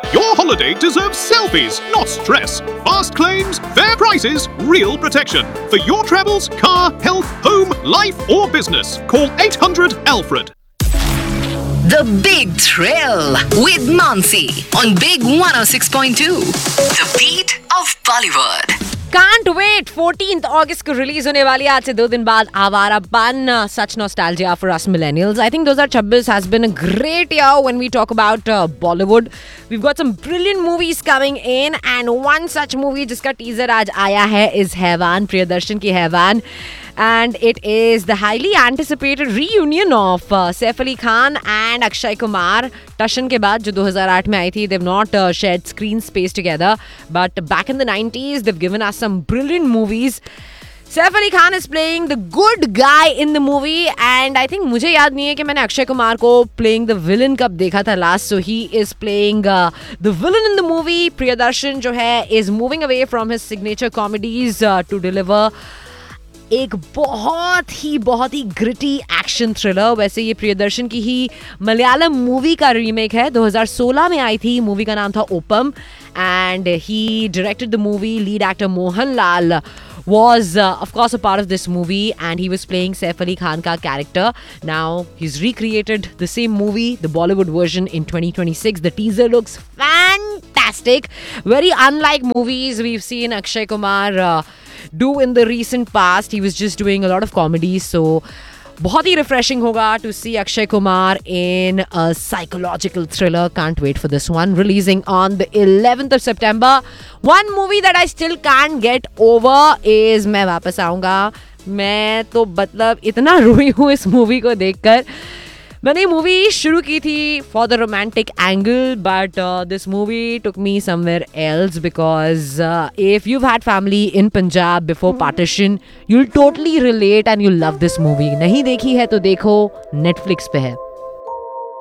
Your holiday deserves selfies, not stress. Fast claims, fair prices, real protection. For your travels, car, health, home, life or business, call 800 Alfred. The Big Thrill with Mansi on Big 106.2. The beat of Bollywood. Can't wait! 14th August को release होने वाली है आज से 2 दिन बाद Awarapan. Such nostalgia for us millennials. I think 2026 has been a great year when we talk about Bollywood. We've got some brilliant movies coming in and one such movie जिसका teaser आज आया है is हैवान, प्रियदर्शन की हैवान. And it is the highly anticipated reunion of Saif Ali Khan and Akshay Kumar. Tashan के बाद जो 2008 में आई थी, they've not shared screen space together. But back in the 90s, they've given us some brilliant movies. Saif Ali Khan is playing the good guy in the movie and I think मुझे याद नहीं है कि मैंने अक्षय कुमार को playing the villain कब देखा था last. So he is playing the villain in the movie. Priyadarshan जो है is moving away from his signature comedies to deliver एक बहुत ही ग्रिटी एक्शन थ्रिलर. वैसे ये प्रियदर्शन की ही मलयालम मूवी का रीमेक है. 2016 में आई थी. मूवी का नाम था ओपम and he directed the movie. Lead actor Mohanlal was of course a part of this movie and he was playing Saif Ali Khan ka character. Now he's recreated the same movie, the Bollywood version, in 2026. The teaser looks fantastic. Very unlike movies we've seen Akshay Kumar do in the recent past. He was just doing a lot of comedies, so बहुत ही refreshing होगा to see Akshay Kumar in a psychological thriller. Can't wait for this one. Releasing on the 11th of September. One movie that I still can't get over is मैं वापस आऊँगा. मैं तो मतलब इतना रोई हूँ इस मूवी को देखकर. मैंने मूवी शुरू की थी for the romantic angle, but this movie took me somewhere else because if you've had family in Punjab before partition, you'll totally relate and you'll love this movie. नहीं देखी है तो देखो, Netflix पे है.